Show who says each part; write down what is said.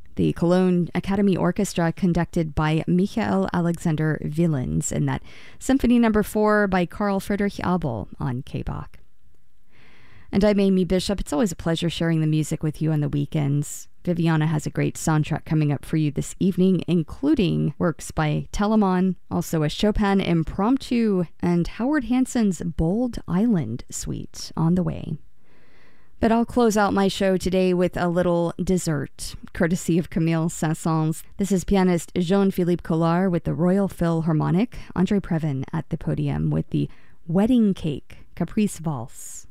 Speaker 1: The Cologne Academy Orchestra conducted by Michael Alexander Willems, and that Symphony No. 4 by Carl Friedrich Abel on K-Bach. And I'm Amy Bishop. It's always a pleasure sharing the music with you on the weekends. Viviana has a great soundtrack coming up for you this evening, including works by Telemann, also a Chopin Impromptu, and Howard Hanson's Bold Island Suite on the way. But I'll close out my show today with a little dessert, courtesy of Camille Saint-Saëns. This is pianist Jean-Philippe Collard with the Royal Philharmonic, Andre Previn at the podium with the Wedding Cake Caprice Valse.